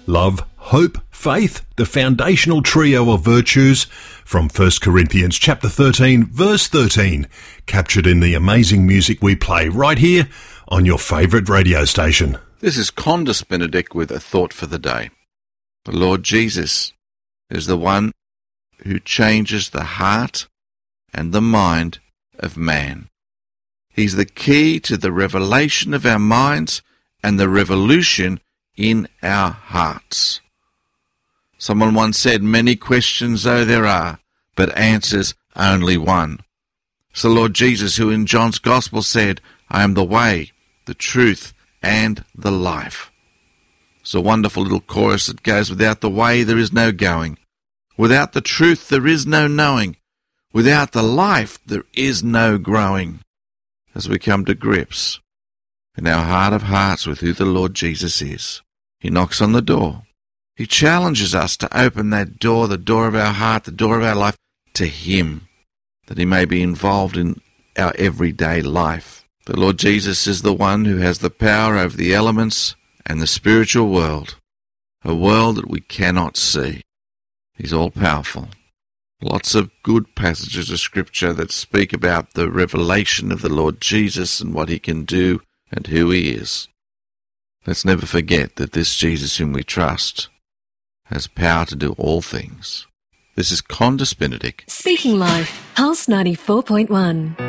love, hope, faith, the foundational trio of virtues from 1 Corinthians chapter 13, verse 13, captured in the amazing music we play right here on your favourite radio station. This is Condis Benedict with a thought for the day. The Lord Jesus is the one who changes the heart and the mind of man. He's the key to the revelation of our minds and the revolution in our hearts. Someone once said, many questions though there are, but answers only one. It's the Lord Jesus who in John's Gospel said, I am the way, the truth, and the life. It's a wonderful little chorus that goes, without the way there is no going. Without the truth there is no knowing. Without the life there is no growing. As we come to grips in our heart of hearts with who the Lord Jesus is, He knocks on the door. He challenges us to open that door, the door of our heart, the door of our life, to Him, that He may be involved in our everyday life. The Lord Jesus is the one who has the power over the elements and the spiritual world, a world that we cannot see. He's all-powerful. Lots of good passages of Scripture that speak about the revelation of the Lord Jesus and what He can do and who He is. Let's never forget that this Jesus whom we trust has power to do all things. This is Condis Benedict. Speaking Life, Pulse 94.1.